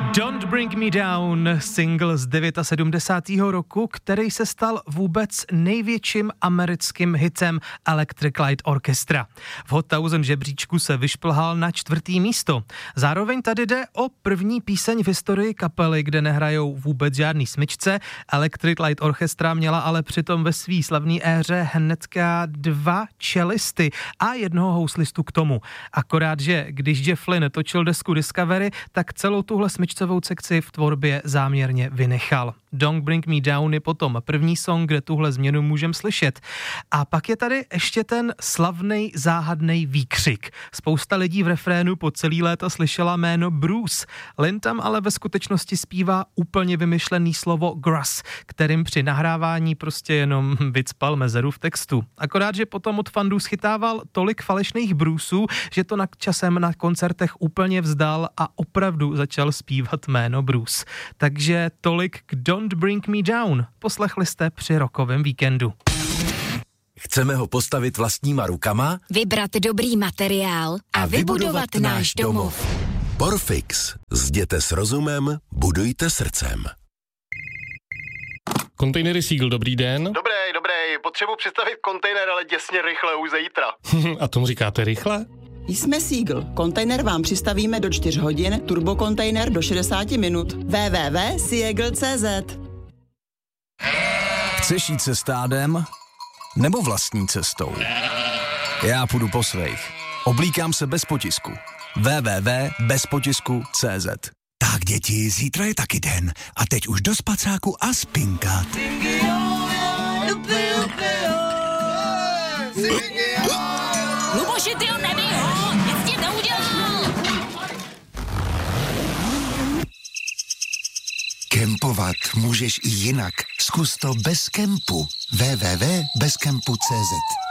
Don't Bring Me Down, single z 79. roku, který se stal vůbec největším americkým hitem Electric Light Orchestra. V Hot 1000 žebříčku se vyšplhal na 4. místo. Zároveň tady jde o první píseň v historii kapely, kde nehrajou vůbec žádný smyčce. Electric Light Orchestra měla ale přitom ve svý slavný éře hnedka 2 čelisty a jednoho houslistu k tomu. Akorát, že když Jeff Lynne točil desku Discovery, tak celou tuhle smyčcovou sekci v tvorbě záměrně vynechal. Don't Bring Me Down je potom první song, kde tuhle změnu můžeme slyšet. A pak je tady ještě ten slavnej záhadnej výkřik. Spousta lidí v refrénu po celý léta slyšela jméno Bruce. Lynne tam ale ve skutečnosti zpívá úplně vymyšlený slovo grass, kterým při nahrávání prostě jenom vycpal mezeru v textu. Akorát, že potom od fandů schytával tolik falešných Bruceů, že to časem na koncertech úplně vzdal a opravdu začal zpívat jméno Bruce. Takže tolik k Don't Bring Me Down. Poslechli jste při rockovém víkendu. Chceme ho postavit vlastníma rukama? Vybrat dobrý materiál a vybudovat náš domov. Porfix. Zděte s rozumem, budujte srdcem. Kontejnery Seagull, dobrý den. Dobrý. Potřebuji představit kontejner, ale děsně rychle, už zítra. A tomu říkáte rychle? Jsme Seagull. Kontejner vám přistavíme do 4 hodin, turbokontejner do 60 minut. www.seagull.cz. Chceš jít se stádem? Nebo vlastní cestou? Já půjdu po svých. Oblíkám se bez potisku. www.bezpotisku.cz. Tak děti, zítra je taky den. A teď už do spacáku a spinkat. Luboši, ty ho nebij ho, nic ti neudělal. Kempovat můžeš i jinak. Zkus to bez kempu. www.bezkempu.cz.